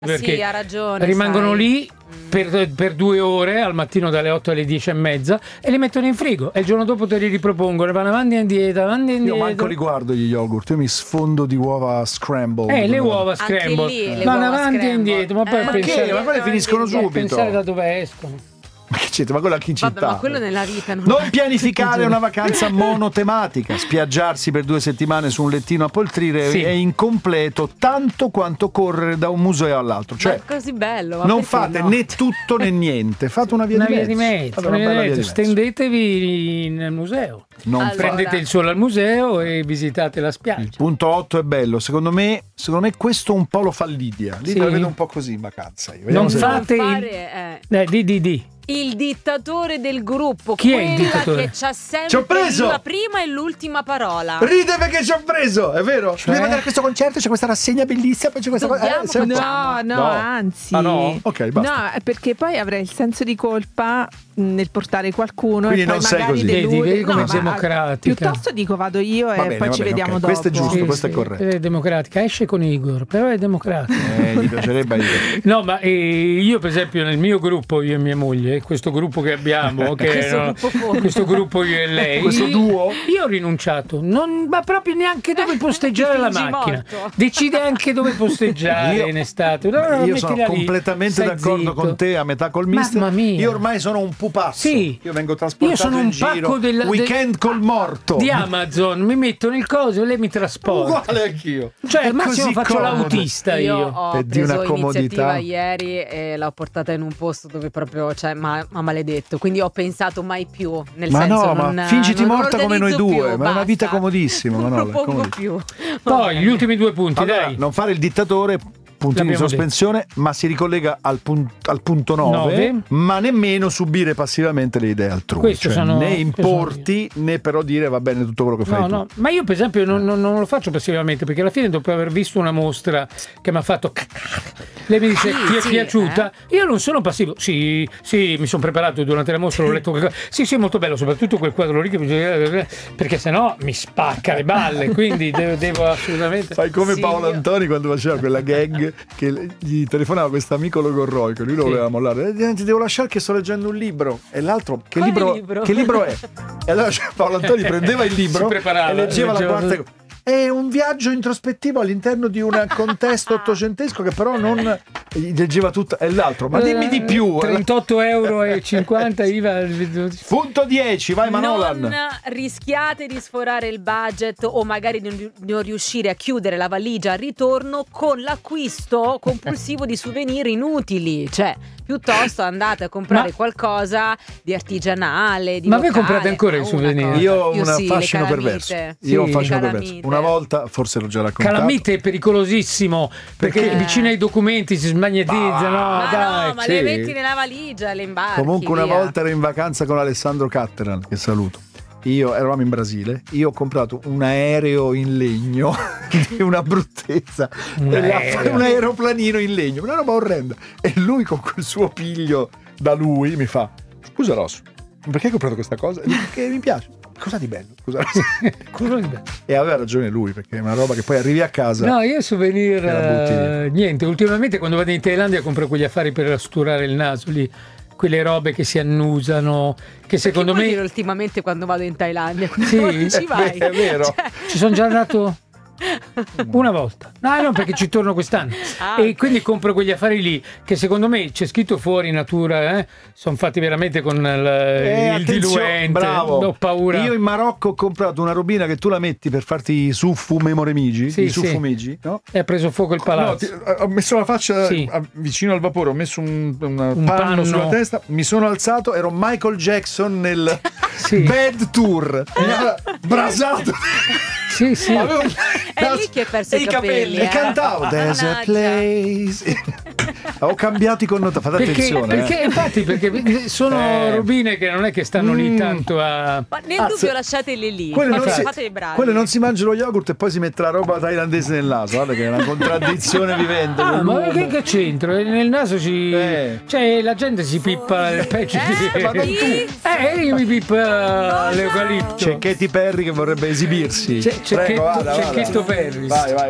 perché sì, ha ragione, rimangono sai. lì per 2 ore al mattino dalle 8 alle 10:30 e li mettono in frigo e il giorno dopo te li ripropongono, vanno avanti e indietro, avanti e indietro. Io manco li guardo gli yogurt, io mi sfondo di uova scramble. Le uova Anche scramble lì, le vanno uova avanti e scramble. indietro, ma poi Ma pensare, che? Ma quelle finiscono subito. pensare da dove escono. Ma che c'entra? Ma quello anche in città. Vabbè, ma quello nella vita Non pianificare una vacanza monotematica, spiaggiarsi per 2 settimane su un lettino a poltrire Sì. è incompleto tanto quanto correre da un museo all'altro. Ma Cioè, è così bello. Ma non perché fate no? né tutto né niente, fate una via Una di via mezzo. di mezzo, Fate una bella via di mezzo. stendetevi nel museo. Non Allora. fate. Prendete il sole al museo e visitate la Il spiaggia. punto 8 è bello, secondo me questo un po' lo fa Lidia. Lidia Sì. la vedo un po' così in vacanza. Io. Non Vediamo se- fate Non il... fare, di. il dittatore del gruppo. Chi è il quella dittatore? che c'ha sempre Ci ho preso! la prima e l'ultima parola. Ride perché ci ho preso, è vero? Cioè? Devi andare a questo concerto, c'è questa rassegna bellissima, poi c'è questa cosa. Dobbiamo- sei un po'- No, anzi. Ah no? Ok, basta. No, perché poi avrei il senso di colpa nel portare qualcuno Quindi e poi non sei magari così. Vedi come ma è democratica. piuttosto dico vado io e Va bene, poi va ci bene, vediamo ok. dopo. Questo è giusto. questo è corretto. È democratica, esce con Igor, però è democratica. Gli piacerebbe aiutare. No, ma io per esempio nel mio gruppo, io e mia moglie, questo gruppo che abbiamo, che questo gruppo io e lei, Questo duo? io ho rinunciato, ma proprio neanche dove posteggiare la Fingi macchina. morto. Decide anche dove posteggiare Io- in estate. No, Io mettila sono lì, completamente stai d'accordo zitto. con te, a metà col mister. Mamma mia. Io ormai sono un pupazzo. Sì. Io vengo trasportato Io sono in un giro. pacco Weekend col morto. di Amazon, mi mettono il coso e lei mi trasporta. Uguale anch'io. Cioè È al massimo così faccio comodo. l'autista Io io. ho È di una preso comodità. iniziativa ieri e l'ho portata in un posto dove proprio, cioè, ma maledetto. Quindi ho pensato mai più. Nel Ma senso, no, non, ma fingiti non morta come noi organizzo due, più, ma è una vita basta. comodissima, Non Manuela, propongo comodissima. più. Poi gli ultimi 2 punti, Allora, dai. non fare il dittatore, puntini di L'abbiamo sospensione, ma si ricollega al punto 9, Nove. ma nemmeno subire passivamente le idee altrui. Questo Cioè, sono- né questo importi né però dire va bene tutto quello che fai No, tu. no, ma io per esempio non lo faccio passivamente perché alla fine dopo aver visto una mostra che mi ha fatto lei mi dice ti è sì, piaciuta? Io non sono passivo, sì, mi sono preparato durante la mostra, l'ho letto sì, molto bello, soprattutto quel quadro lì perché sennò mi spacca le balle, quindi devo assolutamente... Fai come Sì, Paolo io- Antoni quando faceva quella gag che gli telefonava questo amico logorroico, lui lo Sì. voleva mollare. Ti devo lasciare che sto leggendo un libro. E l'altro, che Quale libro, libro? che libro è? E allora Paolo Antoni prendeva il libro Si preparava, e leggeva la leggeva quarta. tutto. È un viaggio introspettivo all'interno di un contesto ottocentesco che però non leggeva tutto. E l'altro, ma dimmi di più. 38,50 € IVA. Punto 10, vai Manolan. Non rischiate di sforare il budget o magari di non riuscire a chiudere la valigia al ritorno con l'acquisto compulsivo di souvenir inutili. Cioè, piuttosto andate a comprare Ma- qualcosa di artigianale, di Ma voi locale. comprate ancora i Una souvenir? cosa. Io ho un sì, le fascino calamite. perverso. Sì, Io ho un fascino calamite. perverso. Una volta, forse l'ho già raccontato. Calamite è pericolosissimo perché Perché? vicino ai documenti si smagnetizzano. Ma dai. no, ma sì. le metti nella valigia, le imbarchi. Comunque una via. volta ero in vacanza con Alessandro Catteran, che saluto. Eravamo in Brasile, io ho comprato un aereo in legno di una bruttezza, un aeroplanino in legno, una roba orrenda. E lui con quel suo piglio da lui mi fa: scusa Rosso, perché hai comprato questa cosa? Perché mi piace. Cosa di bello? Scusa. E aveva ragione lui, perché è una roba che poi arrivi a casa. No, io souvenir E la butti. niente. Ultimamente quando vado in Thailandia compro quegli affari per asturare il naso lì, quelle robe che si annusano, che secondo Che vuol me dire ultimamente quando vado in Thailandia? Sì, Non ci vai. è vero. Cioè, ci sono già andato una volta. No, perché ci torno quest'anno. Ah, E ok. quindi compro quegli affari lì che secondo me c'è scritto fuori natura, sono fatti veramente con il Attenzione, diluente. bravo. Ho paura. Io in Marocco ho comprato una robina che tu la metti per farti i suffu memoremigi, Sì, i sì. suffumigi, no? E ha preso fuoco il No, palazzo. ho messo la faccia Sì. vicino al vapore, ho messo un panno panno. sulla testa, mi sono alzato, ero Michael Jackson nel Sì. Bad Tour. Mi ha brasato. Sì, sì. Avevo È lì che hai perso i capelli, e cantavo There's a Mannaggia. place. Ho cambiato i connotati, fate attenzione. Perché sono robine che non è che stanno lì tanto a... Ma nel Azza. dubbio lasciateli lì. Quelle non, si, Fate i bravi. quelle non si mangia lo yogurt e poi si mette la roba thailandese nel naso. Guarda che è una contraddizione vivente. Ah, ma quell'uomo. che c'entro? Nel naso si... Cioè la gente si pippa il peggio di... ma non tu. Io mi pippa l'eucalipto. C'è Katy Perry che vorrebbe esibirsi. C'è Prego, vada. Checchetto Perry. Vai.